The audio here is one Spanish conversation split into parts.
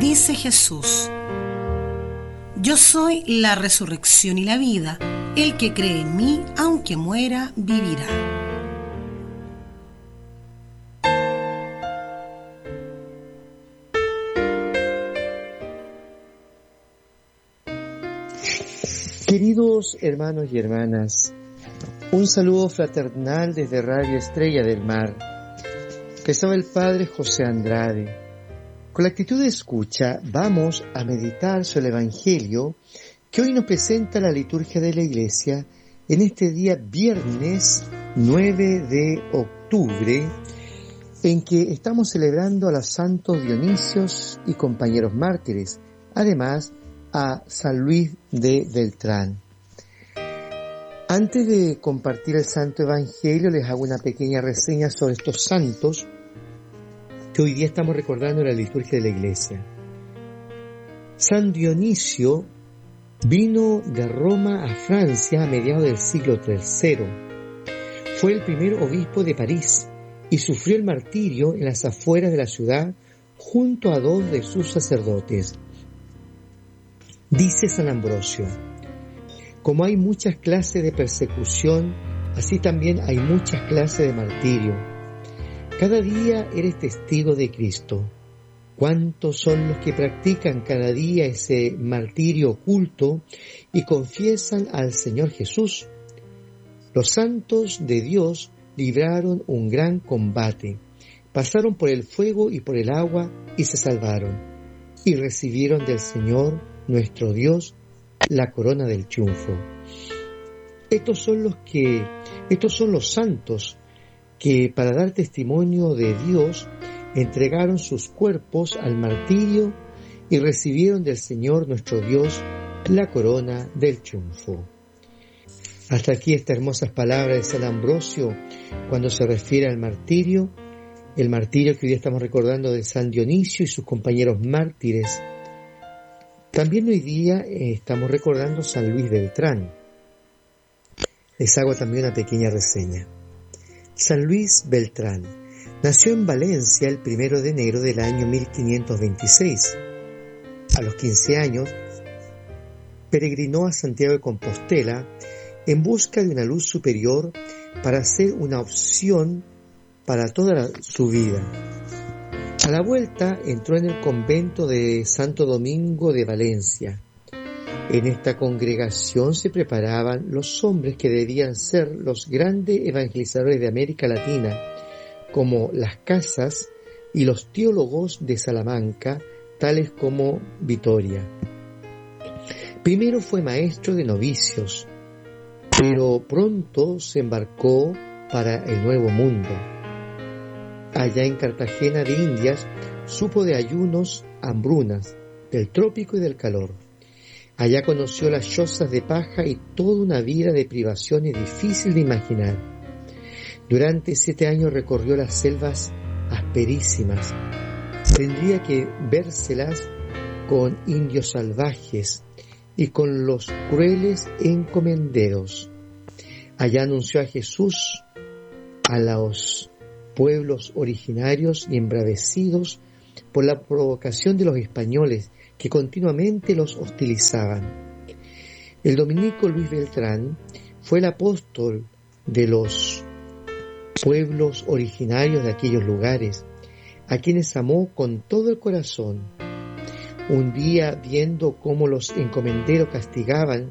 Dice Jesús: yo soy la resurrección y la vida. El que cree en mí, aunque muera, vivirá. Queridos hermanos y hermanas, un saludo fraternal desde Radio Estrella del Mar. Les habla el Padre José Andrade. Con la actitud de escucha vamos a meditar sobre el Evangelio que hoy nos presenta la liturgia de la Iglesia en este día viernes 9 de octubre, en que estamos celebrando a los santos Dionisios y compañeros mártires, además a San Luis de Beltrán. Antes de compartir el Santo Evangelio, les hago una pequeña reseña sobre estos santos que hoy día estamos recordando en la liturgia de la Iglesia. San Dionisio vino de Roma a Francia a mediados del siglo III. Fue el primer obispo de París y sufrió el martirio en las afueras de la ciudad junto a 2 de sus sacerdotes. Dice San Ambrosio: como hay muchas clases de persecución, así también hay muchas clases de martirio. Cada día eres testigo de Cristo. ¿Cuántos son los que practican cada día ese martirio oculto y confiesan al Señor Jesús? Los santos de Dios libraron un gran combate, pasaron por el fuego y por el agua y se salvaron, y recibieron del Señor nuestro Dios la corona del triunfo. Estos son los santos que, para dar testimonio de Dios, entregaron sus cuerpos al martirio y recibieron del Señor nuestro Dios la corona del triunfo. Hasta aquí estas hermosas palabras de San Ambrosio cuando se refiere al martirio, el martirio que hoy día estamos recordando de San Dionisio y sus compañeros mártires. También hoy día estamos recordando San Luis de Beltrán. Les hago también una pequeña reseña. San Luis Beltrán nació en Valencia el 1 de enero del año 1526. A los 15 años, peregrinó a Santiago de Compostela en busca de una luz superior para ser una opción para toda su vida. A la vuelta entró en el convento de Santo Domingo de Valencia. En esta congregación se preparaban los hombres que debían ser los grandes evangelizadores de América Latina, como Las Casas y los teólogos de Salamanca, tales como Vitoria. Primero fue maestro de novicios, pero pronto se embarcó para el Nuevo Mundo. Allá en Cartagena de Indias supo de ayunos, hambrunas, del trópico y del calor. Allá conoció las chozas de paja y toda una vida de privaciones difícil de imaginar. Durante 7 años recorrió las selvas asperísimas. Tendría que vérselas con indios salvajes y con los crueles encomenderos. Allá anunció a Jesús a los pueblos originarios y embravecidos por la provocación de los españoles que continuamente los hostilizaban. El dominico Luis Beltrán fue el apóstol de los pueblos originarios de aquellos lugares, a quienes amó con todo el corazón. Un día, viendo cómo los encomenderos castigaban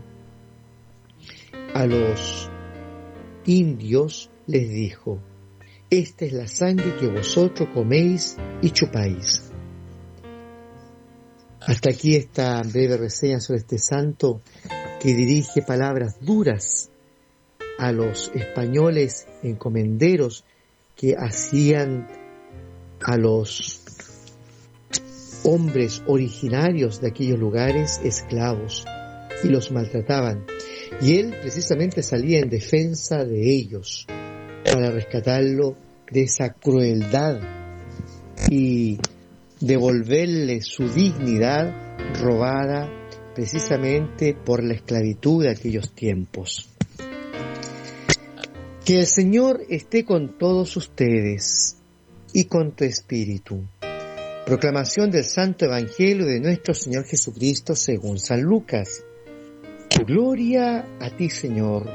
a los indios, les dijo: esta es la sangre que vosotros coméis y chupáis. Hasta aquí esta breve reseña sobre este santo que dirige palabras duras a los españoles encomenderos que hacían a los hombres originarios de aquellos lugares esclavos y los maltrataban. Y él precisamente salía en defensa de ellos para rescatarlo de esa crueldad y devolverle su dignidad robada precisamente por la esclavitud de aquellos tiempos. Que el Señor esté con todos ustedes y con tu espíritu. Proclamación del Santo Evangelio de nuestro Señor Jesucristo según San Lucas. Gloria a ti, Señor.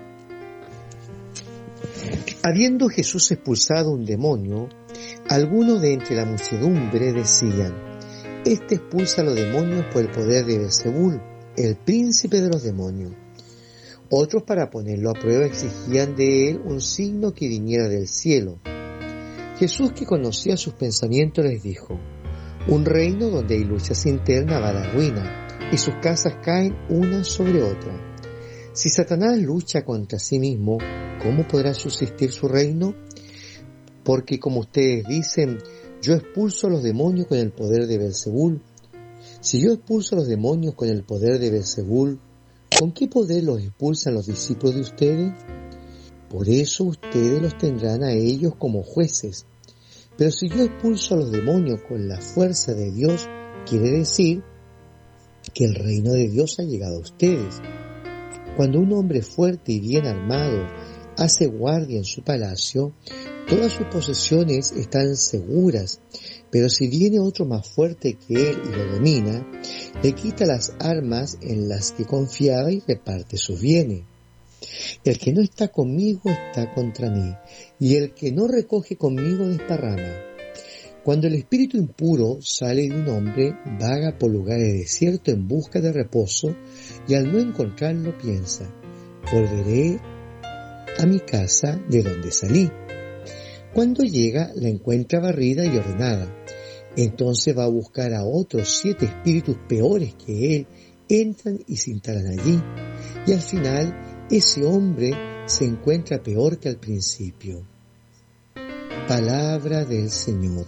Habiendo Jesús expulsado un demonio, algunos de entre la muchedumbre decían: Este expulsa a los demonios por el poder de Beelzebul, el príncipe de los demonios. Otros, para ponerlo a prueba, exigían de él un signo que viniera del cielo. Jesús, que conocía sus pensamientos, les dijo: Un reino donde hay luchas internas va a la ruina, y sus casas caen una sobre otra. Si Satanás lucha contra sí mismo, ¿cómo podrá subsistir su reino? Porque, como ustedes dicen, yo expulso a los demonios con el poder de Beelzebul. Si yo expulso a los demonios con el poder de Beelzebul, ¿con qué poder los expulsan los discípulos de ustedes? Por eso ustedes los tendrán a ellos como jueces. Pero si yo expulso a los demonios con la fuerza de Dios, quiere decir que el reino de Dios ha llegado a ustedes. Cuando un hombre fuerte y bien armado hace guardia en su palacio, todas sus posesiones están seguras, pero si viene otro más fuerte que él y lo domina, le quita las armas en las que confiaba y reparte sus bienes. El que no está conmigo está contra mí, y el que no recoge conmigo desparrama. Cuando el espíritu impuro sale de un hombre, vaga por lugares desiertos en busca de reposo, y al no encontrarlo piensa: volveré a mi casa de donde salí. Cuando llega, la encuentra barrida y ordenada. Entonces va a buscar a otros 7 espíritus peores que él, entran y se instalan allí, y al final ese hombre se encuentra peor que al principio. Palabra del Señor.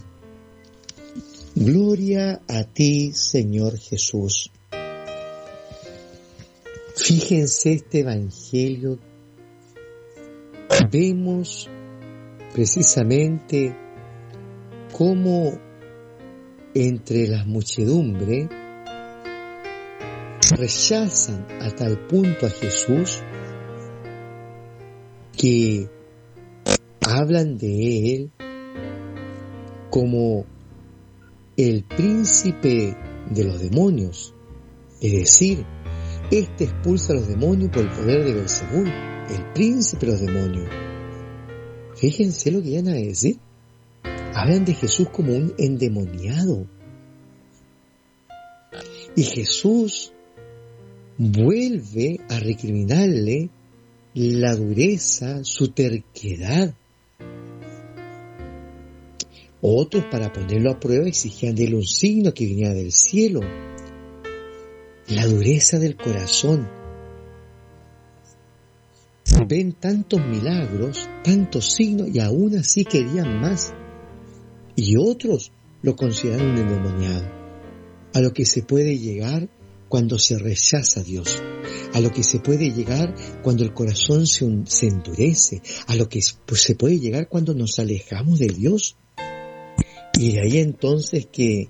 Gloria a ti, Señor Jesús. Fíjense este Evangelio. Vemos precisamente cómo entre las muchedumbres rechazan a tal punto a Jesús que hablan de él como el príncipe de los demonios, es decir, este expulsa a los demonios por el poder de Beelzebul, el príncipe de los demonios. Fíjense lo que iban a decir. Hablan de Jesús como un endemoniado. Y Jesús vuelve a recriminarle la dureza, su terquedad. Otros, para ponerlo a prueba, exigían de él un signo que viniera del cielo. La dureza del corazón. Ven tantos milagros, tantos signos, y aún así querían más. Y otros lo consideran un endemoniado. A lo que se puede llegar cuando se rechaza a Dios, a lo que se puede llegar cuando el corazón se endurece, a lo que se puede llegar cuando nos alejamos de Dios. Y de ahí entonces que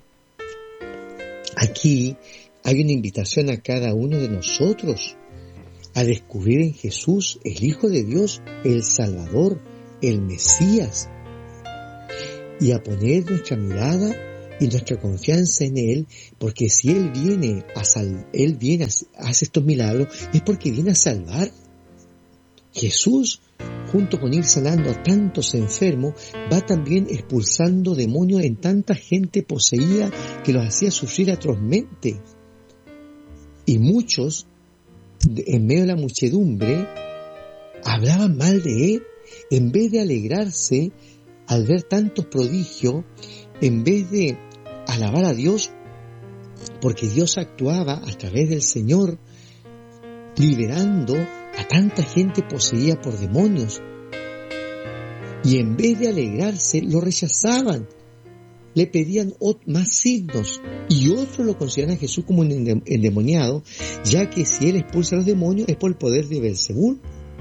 aquí hay una invitación a cada uno de nosotros a descubrir en Jesús, el Hijo de Dios, el Salvador, el Mesías, y a poner nuestra mirada y nuestra confianza en Él, porque si Él viene hace estos milagros, es porque viene a salvar. Jesús, junto con ir sanando a tantos enfermos, va también expulsando demonios en tanta gente poseída que los hacía sufrir atrozmente. Y muchos, en medio de la muchedumbre, hablaban mal de Él, en vez de alegrarse al ver tantos prodigios, en vez de alabar a Dios, porque Dios actuaba a través del Señor, liberando a tanta gente poseída por demonios. Y en vez de alegrarse, lo rechazaban, le pedían más signos, y otros lo consideran a Jesús como un endemoniado, ya que si él expulsa a los demonios es por el poder de Beelzebul.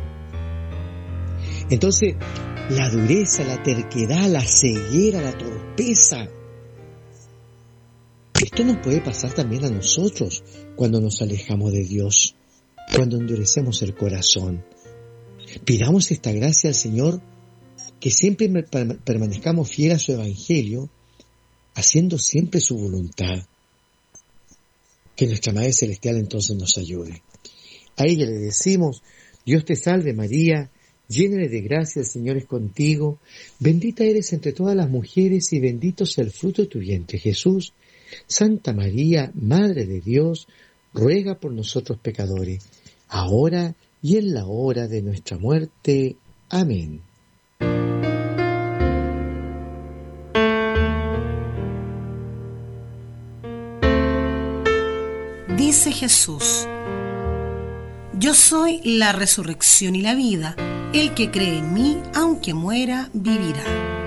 Entonces, la dureza, la terquedad, la ceguera, la torpeza, esto nos puede pasar también a nosotros cuando nos alejamos de Dios, cuando endurecemos el corazón. Pidamos esta gracia al Señor, que siempre permanezcamos fieles a su Evangelio, haciendo siempre su voluntad. Que nuestra Madre Celestial entonces nos ayude. A ella le decimos: Dios te salve María, llena de gracia, el Señor es contigo, bendita eres entre todas las mujeres y bendito sea el fruto de tu vientre, Jesús. Santa María, Madre de Dios, ruega por nosotros pecadores, ahora y en la hora de nuestra muerte. Amén. Dice Jesús: yo soy la resurrección y la vida, el que cree en mí, aunque muera, vivirá.